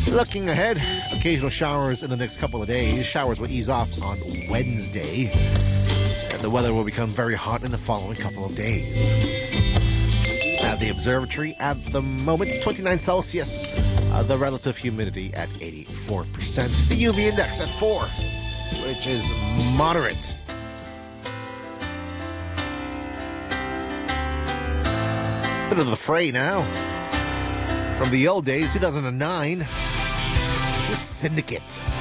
Looking ahead, occasional showers in the next couple of days. Showers will ease off on Wednesday, and the weather will become very hot in the following couple of days. At the observatory at the moment, 29 Celsius. The relative humidity at 84%. The UV index at 4, which is moderate. Bit of the fray now. From the old days, 2009, with Syndicate.